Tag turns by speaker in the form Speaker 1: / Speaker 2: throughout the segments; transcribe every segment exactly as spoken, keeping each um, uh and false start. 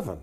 Speaker 1: unleavened.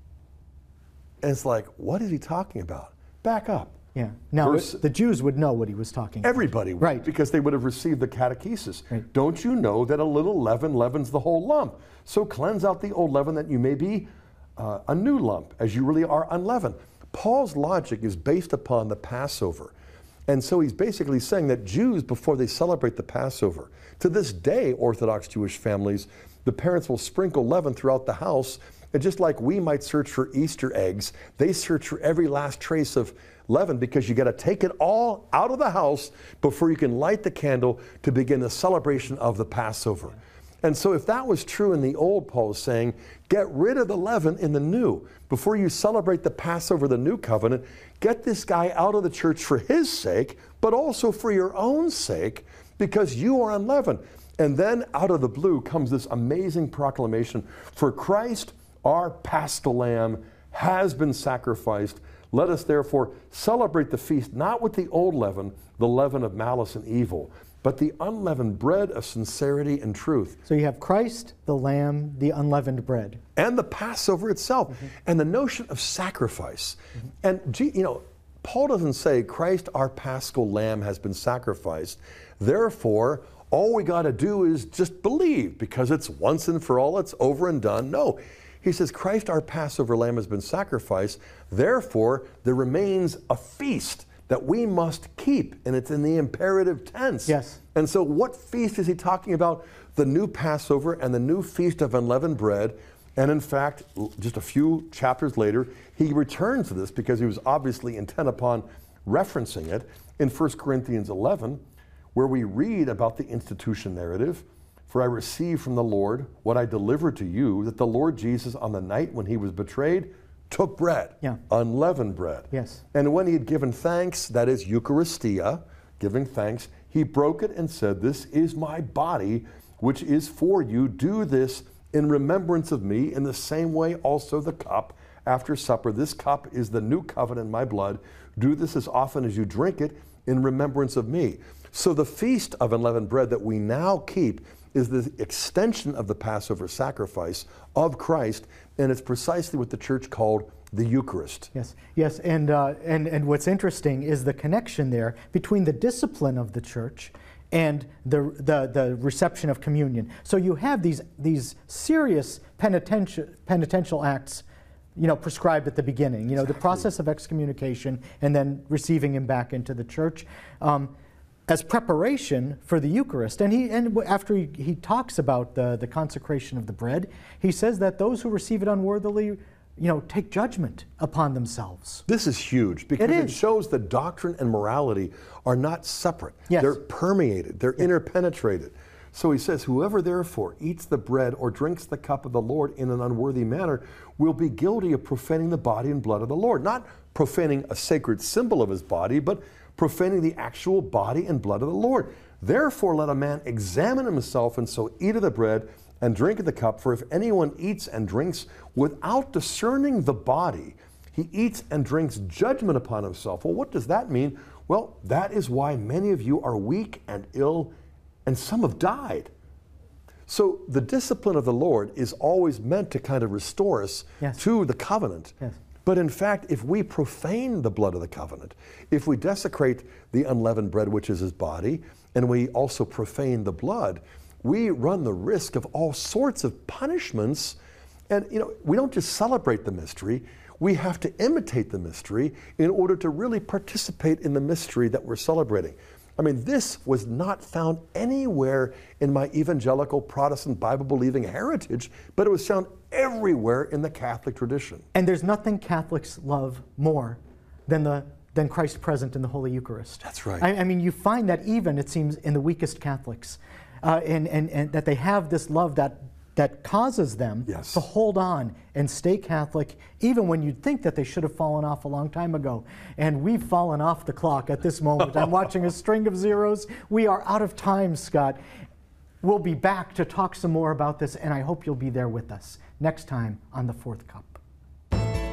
Speaker 1: And it's like, what is he talking about? Back up.
Speaker 2: Yeah. Now,
Speaker 1: Verse,
Speaker 2: the Jews would know what he was talking about.
Speaker 1: Everybody would,
Speaker 2: right.
Speaker 1: because they would have received the catechesis.
Speaker 2: Right.
Speaker 1: Don't you know that a little leaven leavens the whole lump? So cleanse out the old leaven that you may be uh, a new lump, as you really are unleavened. Paul's logic is based upon the Passover. And so he's basically saying that Jews, before they celebrate the Passover, to this day, Orthodox Jewish families, the parents will sprinkle leaven throughout the house. And just like we might search for Easter eggs, they search for every last trace of leaven, because you got to take it all out of the house before you can light the candle to begin the celebration of the Passover. And so if that was true in the old, Paul is saying, get rid of the leaven in the new. Before you celebrate the Passover, the new covenant, get this guy out of the church for his sake, but also for your own sake, because you are unleavened. And then out of the blue comes this amazing proclamation, for Christ, our Paschal Lamb, has been sacrificed. Let us therefore celebrate the feast, not with the old leaven, the leaven of malice and evil, but the unleavened bread of sincerity and truth.
Speaker 2: So you have Christ, the Lamb, the unleavened bread.
Speaker 1: And the Passover itself, mm-hmm. and the notion of sacrifice. Mm-hmm. And, you know, Paul doesn't say Christ, our Paschal Lamb, has been sacrificed. Therefore, all we got to do is just believe, because it's once and for all, it's over and done. No. He says, Christ, our Passover Lamb, has been sacrificed. Therefore, there remains a feast that we must keep. And it's in the imperative tense.
Speaker 2: Yes.
Speaker 1: And so what feast is he talking about? The new Passover and the new feast of unleavened bread. And in fact, just a few chapters later, he returns to this because he was obviously intent upon referencing it in First Corinthians eleven, where we read about the institution narrative. For I received from the Lord what I delivered to you, that the Lord Jesus, on the night when he was betrayed, took bread,
Speaker 2: yeah.
Speaker 1: unleavened bread.
Speaker 2: Yes.
Speaker 1: And when he had given thanks, that is Eucharistia, giving thanks, he broke it and said, this is my body, which is for you. Do this in remembrance of me. In the same way also the cup after supper. This cup is the new covenant in my blood. Do this as often as you drink it in remembrance of me. So the feast of unleavened bread that we now keep is the extension of the Passover sacrifice of Christ, and it's precisely what the church called the Eucharist.
Speaker 2: Yes, yes, and, uh, and, and what's interesting is the connection there between the discipline of the church and the, the, the reception of communion. So you have these, these serious penitential, penitential acts, you know, prescribed at the beginning, you know, exactly. The process of excommunication and then receiving him back into the church. Um, as preparation for the Eucharist. And he and after he, he talks about the, the consecration of the bread, he says that those who receive it unworthily, you know, take judgment upon themselves.
Speaker 1: This is huge because it, it shows that doctrine and morality are not separate.
Speaker 2: Yes.
Speaker 1: They're permeated, they're yeah. interpenetrated. So he says, whoever therefore eats the bread or drinks the cup of the Lord in an unworthy manner will be guilty of profaning the body and blood of the Lord. Not profaning a sacred symbol of his body, but profaning the actual body and blood of the Lord. Therefore let a man examine himself, and so eat of the bread and drink of the cup. For if anyone eats and drinks without discerning the body, he eats and drinks judgment upon himself. Well, what does that mean? Well, that is why many of you are weak and ill, and some have died. So the discipline of the Lord is always meant to kind of restore us
Speaker 2: yes.
Speaker 1: to the covenant.
Speaker 2: Yes.
Speaker 1: But in fact, if we profane the blood of the covenant, if we desecrate the unleavened bread, which is his body, and we also profane the blood, we run the risk of all sorts of punishments. And you know, we don't just celebrate the mystery, we have to imitate the mystery in order to really participate in the mystery that we're celebrating. I mean, this was not found anywhere in my evangelical Protestant Bible-believing heritage, but it was found everywhere in the Catholic tradition.
Speaker 2: And there's nothing Catholics love more than the than Christ present in the Holy Eucharist.
Speaker 1: That's right.
Speaker 2: I, I mean, you find that even, it seems, in the weakest Catholics, uh, and, and, and that they have this love that that causes them
Speaker 1: yes.
Speaker 2: to hold on and stay Catholic, even when you'd think that they should have fallen off a long time ago. And we've fallen off the clock at this moment. I'm watching a string of zeros. We are out of time, Scott. We'll be back to talk some more about this, and I hope you'll be there with us next time on The Fourth Cup.